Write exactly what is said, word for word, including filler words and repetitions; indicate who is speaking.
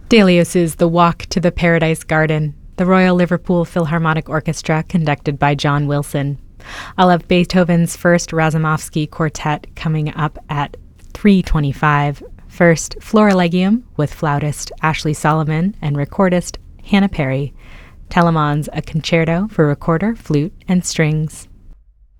Speaker 1: Delius's The Walk to the Paradise Garden, the Royal Liverpool Philharmonic Orchestra, conducted by John Wilson. I'll have Beethoven's First Razumovsky Quartet coming up at three twenty-five. First, Florilegium with flautist Ashley Solomon and recordist Hannah Perry. Telemann's A Concerto for recorder, flute, and strings.